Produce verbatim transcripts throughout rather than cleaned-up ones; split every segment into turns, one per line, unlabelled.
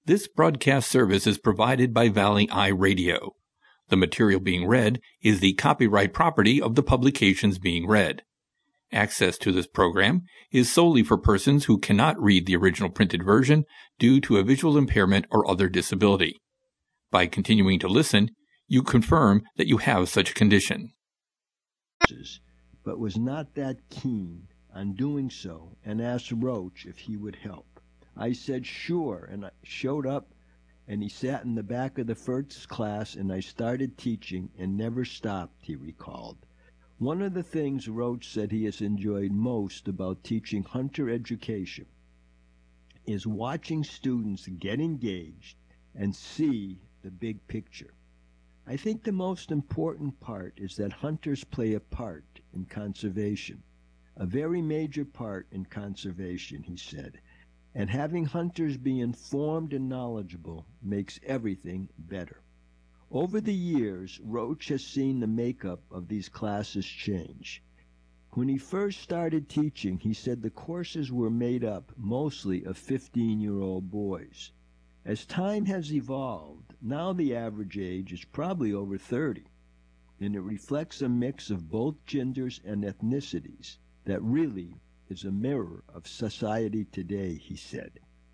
This broadcast service is provided by Valley Eye Radio. The material being read is the copyright property of the publications being read. Access to this program is solely for persons who cannot read the original printed version due to a visual impairment or other disability. By continuing to listen, you confirm that you have such a condition.
But was not that keen on doing so and asked Roach if he would help. I said sure, and I showed up, and he sat in the back of the first class, and I started teaching and never stopped, he recalled. One of the things Roach said he has enjoyed most about teaching hunter education is watching students get engaged and see the big picture. I think the most important part is that hunters play a part in conservation, a very major part in conservation, he said, and having hunters be informed and knowledgeable makes everything better. Over the years, Roach has seen the makeup of these classes change. When he first started teaching, he said the courses were made up mostly of fifteen-year-old boys. As time has evolved, now the average age is probably over thirty, and it reflects a mix of both genders and ethnicities that really is a mirror of society today, he said.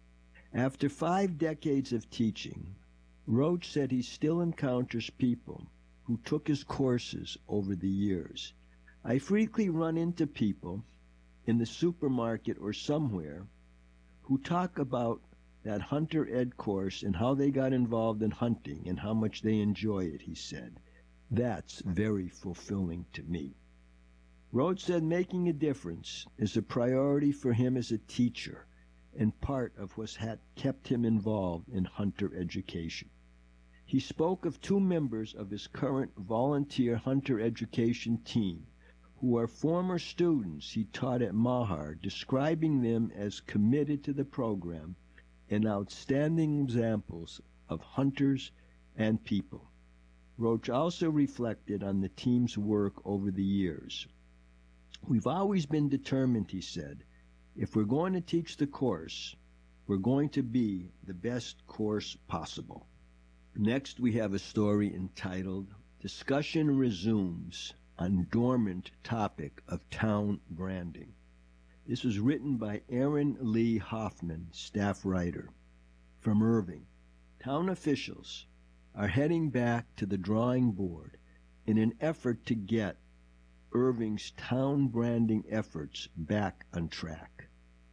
After five decades of teaching, Roach said he still encounters people who took his courses over the years. I frequently run into people in the supermarket or somewhere who talk about that Hunter Ed course and how they got involved in hunting and how much they enjoy it, he said. That's very fulfilling to me. Roach said making a difference is a priority for him as a teacher and part of what had kept him involved in hunter education. He spoke of two members of his current volunteer hunter education team who are former students he taught at Mahar, describing them as committed to the program and outstanding examples of hunters and people. Roach also reflected on the team's work over the years. We've always been determined, he said, if we're going to teach the course, we're going to be the best course possible. Next, we have a story entitled Discussion Resumes on Dormant Topic of Town Branding. This was written by Aaron Lee Hoffman, staff writer. From Irving, town officials are heading back to the drawing board in an effort to get Irving's town branding efforts back on track.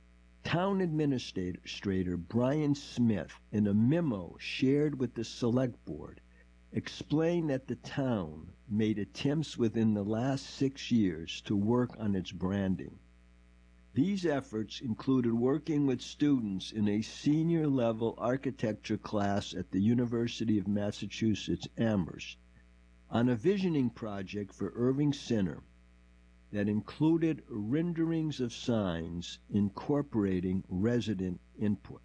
Town Administrator Brian Smith, in a memo shared with the Select Board, explained that the town made attempts within the last six years to work on its branding. These efforts included working with students in a senior-level architecture class at the University of Massachusetts Amherst on a visioning project for Irving Center that included renderings of signs incorporating resident input.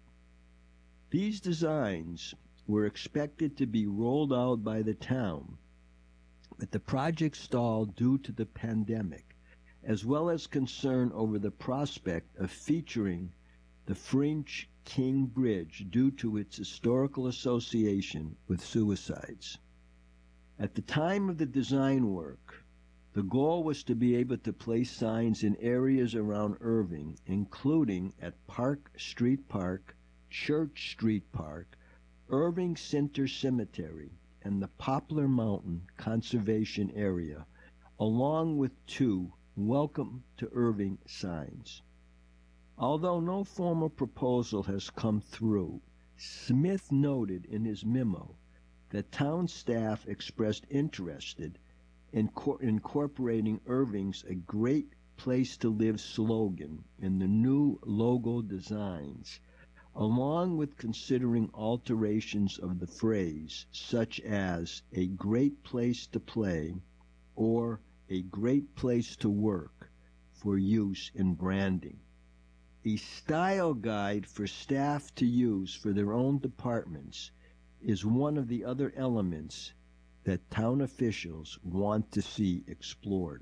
These designs were expected to be rolled out by the town, but the project stalled due to the pandemic, as well as concern over the prospect of featuring the French King Bridge due to its historical association with suicides. At the time of the design work, the goal was to be able to place signs in areas around Irving, including at Park Street Park, Church Street Park, Irving Center Cemetery, and the Poplar Mountain Conservation Area, along with two Welcome to Irving signs. Although no formal proposal has come through, Smith noted in his memo that town staff expressed interest in co- incorporating Irving's "A Great Place to Live" slogan in the new logo designs, along with considering alterations of the phrase, such as "a great place to play" or "a great place to work," for use in branding. A style guide for staff to use for their own departments is one of the other elements that town officials want to see explored.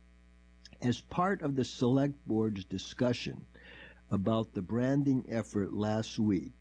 As part of the Select Board's discussion about the branding effort last week,